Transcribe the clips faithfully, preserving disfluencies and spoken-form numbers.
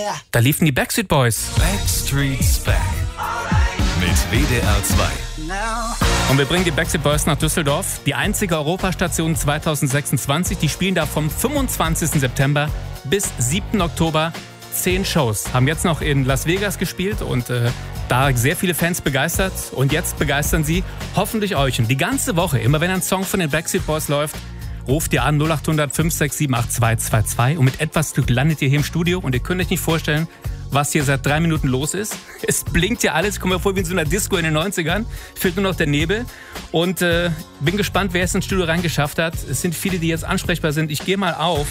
Yeah. Da liefen die Backstreet Boys. Backstreet's Back. Mit W D R zwei. Und wir bringen die Backstreet Boys nach Düsseldorf. Die einzige Europastation zwanzig sechsundzwanzig. Die spielen da vom fünfundzwanzigsten September bis siebten Oktober. Zehn Shows. Haben jetzt noch in Las Vegas gespielt und äh, da sehr viele Fans begeistert. Und jetzt begeistern sie hoffentlich euch. Und die ganze Woche, immer wenn ein Song von den Backstreet Boys läuft, ruft ihr an null acht hundert fünf sechs sieben acht zwei zwei zwei. Und mit etwas Glück landet ihr hier im Studio. Und ihr könnt euch nicht vorstellen, was hier seit drei Minuten los ist. Es blinkt ja alles. Ich komme mir vor wie in so einer Disco in den neunzigern. Fehlt nur noch der Nebel. Und äh, bin gespannt, wer es ins Studio reingeschafft hat. Es sind viele, die jetzt ansprechbar sind. Ich gehe mal auf.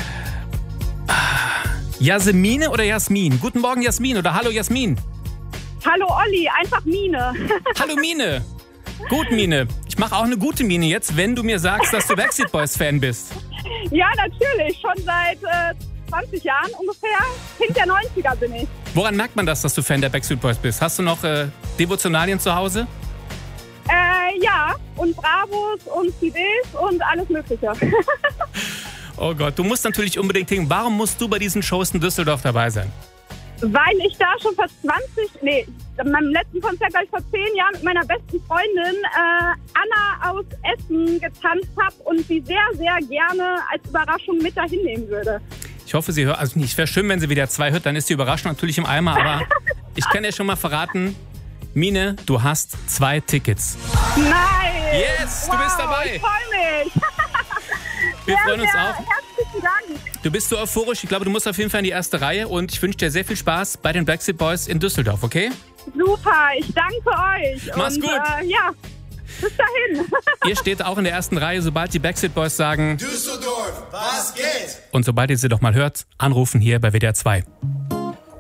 Jasmine oder Jasmin? Guten Morgen, Jasmin. Oder hallo, Jasmin. Hallo, Olli. Einfach Mine. Hallo, Mine. Gut, Mine. Ich mache auch eine gute Mine jetzt, wenn du mir sagst, dass du Backstreet Boys Fan bist. Ja, natürlich. Schon seit äh, zwanzig Jahren ungefähr. Kind der neunziger bin ich. Woran merkt man das, dass du Fan der Backstreet Boys bist? Hast du noch äh, Devotionalien zu Hause? Äh, ja. Und Bravos und C Ds und alles Mögliche. Oh Gott, du musst natürlich unbedingt hin. Warum musst du bei diesen Shows in Düsseldorf dabei sein? Weil ich da schon vor zwanzig, nee, in meinem letzten Konzert gleich vor zehn Jahren mit meiner besten Freundin äh, Anna aus Essen getanzt habe und sie sehr, sehr gerne als Überraschung mit dahin nehmen würde. Ich hoffe, sie hört, also nicht, wäre schön, wenn sie wieder zwei hört, dann ist die Überraschung natürlich im Eimer, aber ich kann dir schon mal verraten, Mine, du hast zwei Tickets. Nein! Yes, du wow, bist dabei! Ich freue mich! Wir sehr, freuen uns sehr auch. Herzlichen Dank! Du bist so euphorisch, ich glaube, du musst auf jeden Fall in die erste Reihe und ich wünsche dir sehr viel Spaß bei den Backstreet Boys in Düsseldorf, okay? Super, ich danke euch. Mach's und, gut. Äh, ja, bis dahin. Ihr steht auch in der ersten Reihe, sobald die Backstreet Boys sagen Düsseldorf, was geht? und sobald ihr sie doch mal hört, anrufen hier bei W D R zwei.